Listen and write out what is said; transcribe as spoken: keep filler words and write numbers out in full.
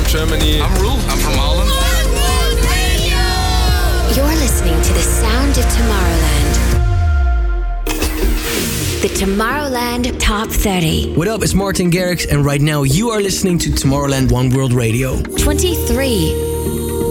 Germany. I'm Roel. I'm from Holland. You're listening to the sound of Tomorrowland. The Tomorrowland Top thirty. What up, it's Martin Garrix, and right now you are listening to Tomorrowland One World Radio. twenty-three.